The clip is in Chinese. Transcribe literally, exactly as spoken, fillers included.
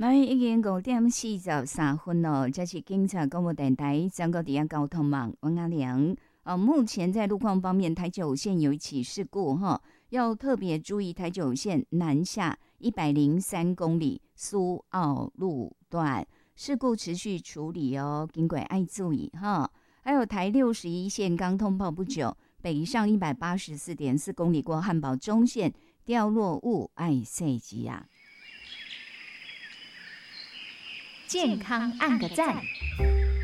晚已经五點四十三分了，這是警察廣播電台全國第一交通網王阿良。呃，目前在路況方面，台九線有一起事故哈，要特別注意台九線南下一百零三公里蘇澳路段事故持續處理哦，經過愛注意哈。還有台六十一線剛通報不久，北上一百八十四點四公里過漢寶中線掉落物愛塞機啊。 健康按個讚。